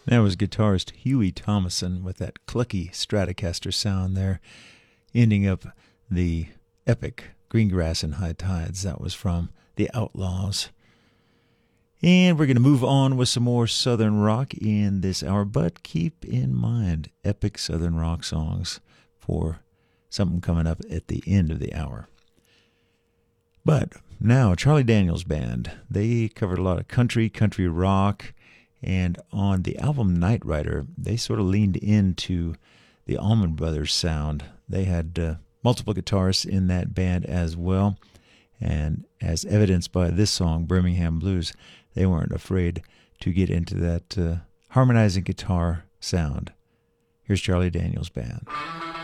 That was guitarist Huey Thomason with that clucky Stratocaster sound there, ending up the epic Greengrass and High Tides. That was from The Outlaws. And we're going to move on with some more Southern rock in this hour, but keep in mind epic Southern rock songs for something coming up at the end of the hour. But now, Charlie Daniels Band, they covered a lot of country rock, and on the album Night Rider, they sort of leaned into the Allman Brothers sound. They had multiple guitarists in that band as well, and as evidenced by this song, Birmingham Blues, they weren't afraid to get into that harmonizing guitar sound. Here's Charlie Daniels Band.